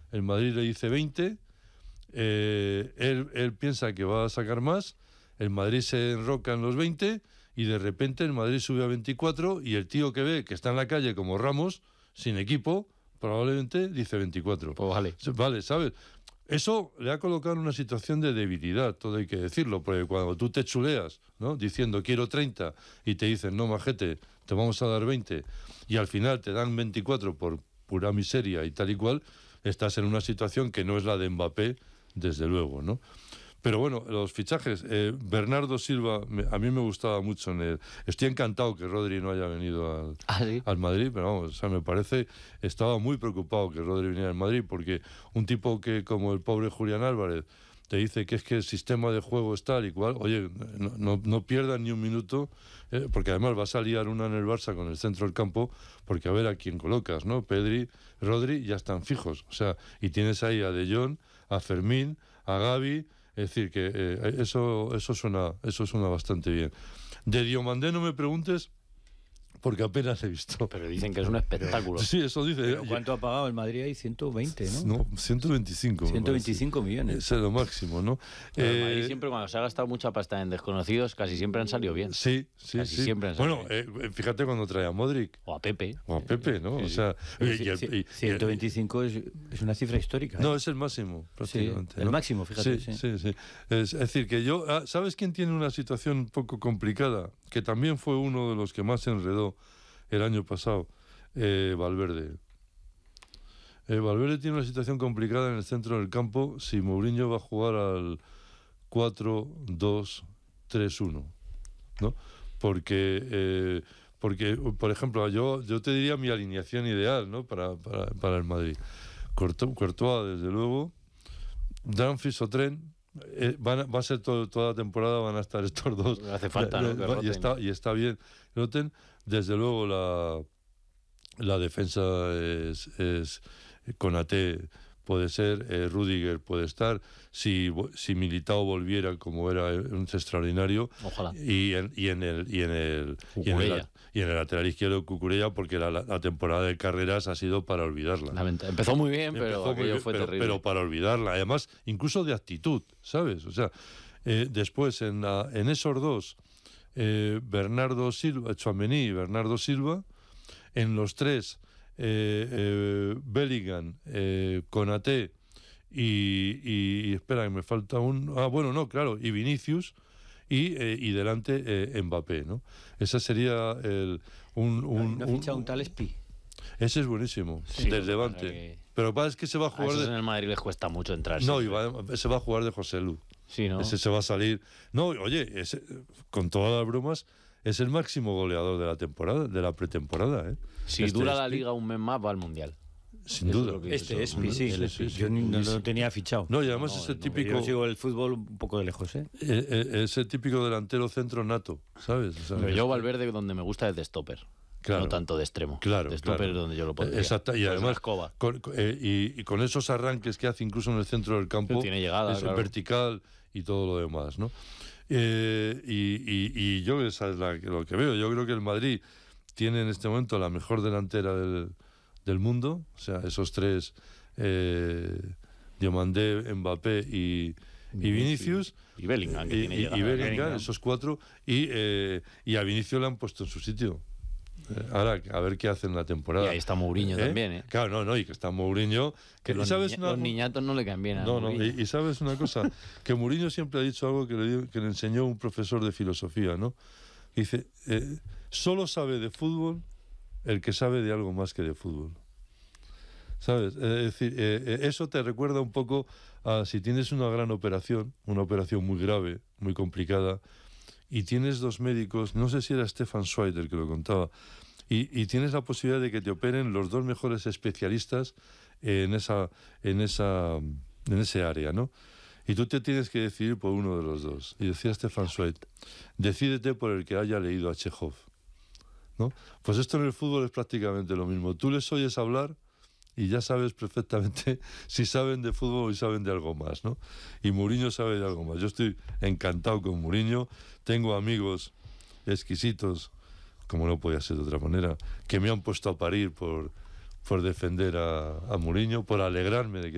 el Madrid le dice 20, él piensa que va a sacar más, el Madrid se enroca en los 20 y de repente el Madrid sube a 24 y el tío que ve que está en la calle como Ramos, sin equipo, probablemente dice 24. Pues vale. Vale, ¿sabes? Eso le ha colocado en una situación de debilidad, todo hay que decirlo, porque cuando tú te chuleas, ¿no?, diciendo quiero 30 y te dicen no, majete, te vamos a dar 20 y al final te dan 24 por pura miseria y tal y cual, estás en una situación que no es la de Mbappé, desde luego, ¿no? Pero bueno, los fichajes, Bernardo Silva, a mí me gustaba mucho estoy encantado que Rodri no haya venido al Madrid, pero vamos, o sea, me parece, estaba muy preocupado que Rodri viniera al Madrid, porque un tipo que, como el pobre Julián Álvarez, te dice que es que el sistema de juego es tal y cual, oye, no pierdas ni un minuto, porque además vas a liar una en el Barça con el centro del campo, porque a ver a quién colocas, ¿no? Pedri, Rodri ya están fijos, o sea, y tienes ahí a De Jong, a Fermín, a Gavi. Es decir, que eso suena bastante bien. De Diomandé no me preguntes, porque apenas he visto. Pero dicen que es un espectáculo. Sí, eso dice. ¿Pero cuánto ha pagado el Madrid ahí? 120, ¿no? No, 125. 125 millones. Ese es lo máximo, ¿no? El Madrid siempre, cuando se ha gastado mucha pasta en desconocidos, casi siempre han salido bien. Sí. Siempre han salido bien. Fíjate cuando trae a Modric. O a Pepe. ¿no? Sí, o sea, 125 es una cifra histórica. No, es el máximo, prácticamente. Sí, el máximo, fíjate. Sí. Es decir, que ¿sabes quién tiene una situación un poco complicada? Que también fue uno de los que más se enredó el año pasado, Valverde. Valverde tiene una situación complicada en el centro del campo si Mourinho va a jugar al 4-2-3-1, ¿no? Porque, por ejemplo, yo te diría mi alineación ideal, ¿no?, para el Madrid. Courtois, desde luego, Dumfries o Trent. Va a ser toda la temporada, van a estar estos dos. No hace falta, ¿no? Y está bien. Noten, desde luego la defensa es Konaté, puede ser, Rüdiger puede estar, si Militao volviera, como era un extraordinario. Ojalá. Y en el lateral izquierdo Cucurella, porque la temporada de Carreras ha sido para olvidarla. Empezó muy bien, pero aquello fue terrible. Pero para olvidarla, además, incluso de actitud, ¿sabes? O sea, después en esos dos, Bernardo Silva, Tchouaméni y Bernardo Silva, en los tres, Bellingham, Konaté y espera, que me falta y Vinicius, y delante Mbappé, ¿no? Esa sería ¿No ha fichado un tal Espi? Ese es buenísimo, del Levante. Pero lo que pasa es que se va a jugar en el Madrid les cuesta mucho entrar. No, se va a jugar de José Lu. Sí, ¿no? Ese se va a salir. No, oye, con todas las bromas, es el máximo goleador de la temporada, de la pretemporada, ¿eh? Si dura la liga un mes más, va al Mundial. Sin duda. Yo no lo tenía fichado. No, y además es el típico. Yo sigo el fútbol un poco de lejos, ¿eh? Es el típico delantero centro nato, ¿sabes? O sea, pero yo Valverde, donde me gusta, es de stopper. Claro, no tanto de extremo. Claro, de stopper es donde yo lo pondría. Exacto, y además con esos arranques que hace incluso en el centro del campo, tiene llegada, es vertical y todo lo demás, ¿no? Y yo, esa es lo que veo. Yo creo que el Madrid tiene en este momento la mejor delantera del mundo, o sea, esos tres, Diomandé, Mbappé y Vinicius. Y Bellingham, que tiene llegada. Y Bellingham, esos cuatro. Y a Vinicius le han puesto en su sitio. Ahora, a ver qué hace en la temporada. Y ahí está Mourinho también, ¿eh? Claro, y que está Mourinho. Que los niñatos no le caen bien a Mourinho. Y sabes una cosa, que Mourinho siempre ha dicho algo que le enseñó un profesor de filosofía, ¿no? Dice, solo sabe de fútbol el que sabe de algo más que de fútbol. ¿Sabes? Es decir, eso te recuerda un poco a si tienes una operación muy grave, muy complicada, y tienes dos médicos, no sé si era Stefan Zweig el que lo contaba, y tienes la posibilidad de que te operen los dos mejores especialistas en ese área, ¿no? Y tú te tienes que decidir por uno de los dos. Y decía Stefan Zweig, decídete por el que haya leído a Chekhov, ¿no? Pues esto en el fútbol es prácticamente lo mismo. Tú les oyes hablar y ya sabes perfectamente si saben de fútbol y saben de algo más, ¿no? Y Mourinho sabe de algo más. Yo estoy encantado con Mourinho. Tengo amigos exquisitos, como no podía ser de otra manera, que me han puesto a parir por defender a Mourinho, por alegrarme de que